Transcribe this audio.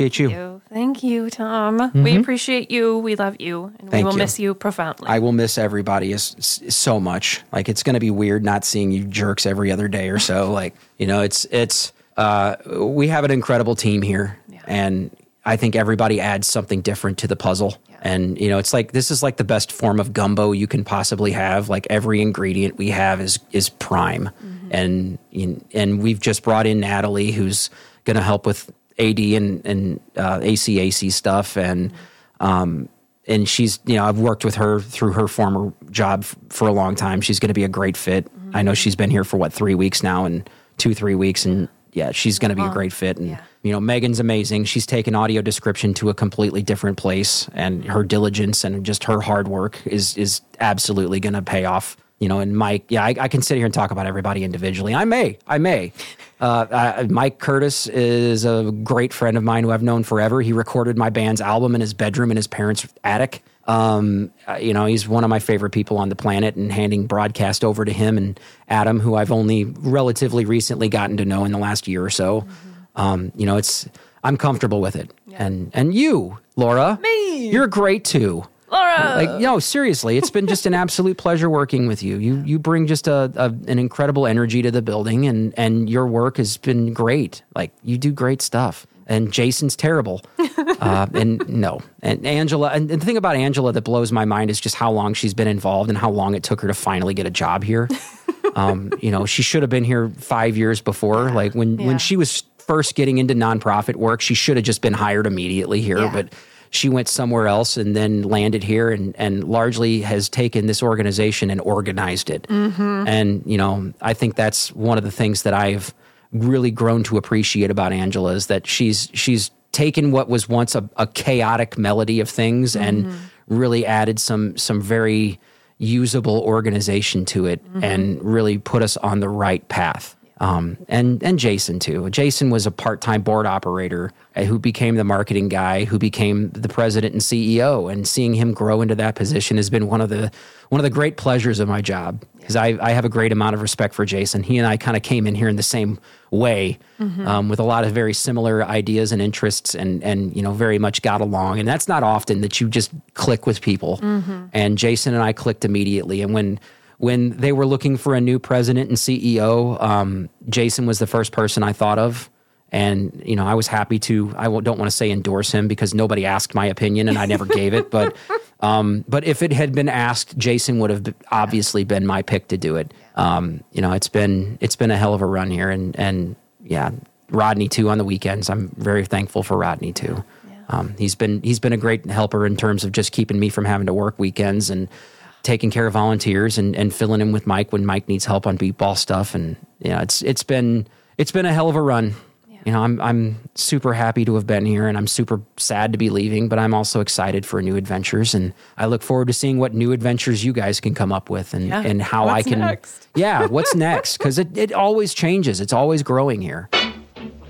Thank you, Tom. We appreciate you. We love you. And we will miss you profoundly. I will miss everybody so much. Like, it's going to be weird not seeing you jerks every other day or so. Like, we have an incredible team here. Yeah. And I think everybody adds something different to the puzzle. Yeah. And, it's like, this is like the best form of gumbo you can possibly have. Like, every ingredient we have is prime. Mm-hmm. And we've just brought in Natalie, who's going to help with AD and ACAC stuff. And she's, I've worked with her through her former job for a long time. She's going to be a great fit. Mm-hmm. I know she's been here for 3 weeks now, and 2-3 weeks. And yeah, she's going to be a great fit. And, Megan's amazing. She's taken audio description to a completely different place, and her diligence and just her hard work is absolutely going to pay off. And Mike, I can sit here and talk about everybody individually. I may. Mike Curtis is a great friend of mine who I've known forever. He recorded my band's album in his bedroom in his parents' attic. He's one of my favorite people on the planet, and handing broadcast over to him and Adam, who I've only relatively recently gotten to know in the last year or so. Mm-hmm. I'm comfortable with it. Yeah. And you, Laura, you're great too. Laura! Seriously, it's been just an absolute pleasure working with you. You bring just an incredible energy to the building, and your work has been great. Like, you do great stuff. And Jason's terrible. And Angela, and the thing about Angela that blows my mind is just how long she's been involved and how long it took her to finally get a job here. She should have been here 5 years before. Yeah. Like, when she was first getting into nonprofit work, she should have just been hired immediately here. Yeah. But she went somewhere else and then landed here and largely has taken this organization and organized it. Mm-hmm. And, I think that's one of the things that I've really grown to appreciate about Angela, is that she's taken what was once a chaotic melody of things and really added some very usable organization to it and really put us on the right path. And Jason too. Jason was a part-time board operator who became the marketing guy, who became the president and CEO, and seeing him grow into that position has been one of the great pleasures of my job, because I have a great amount of respect for Jason. He and I kind of came in here in the same way, with a lot of very similar ideas and interests, and very much got along. And that's not often that you just click with people. Mm-hmm. And Jason and I clicked immediately. And when they were looking for a new president and CEO, Jason was the first person I thought of. And, I was happy to, don't want to say endorse him, because nobody asked my opinion and I never gave it. But if it had been asked, Jason would have obviously been my pick to do it. It's been a hell of a run here. And Rodney too on the weekends. I'm very thankful for Rodney too. Yeah. He's been a great helper in terms of just keeping me from having to work weekends and taking care of volunteers and filling in with Mike when Mike needs help on beat ball stuff. And it's been a hell of a run. Yeah. I'm super happy to have been here, and I'm super sad to be leaving, but I'm also excited for new adventures, and I look forward to seeing what new adventures you guys can come up with and how what's I can. Next? What's next? Because it always changes. It's always growing here.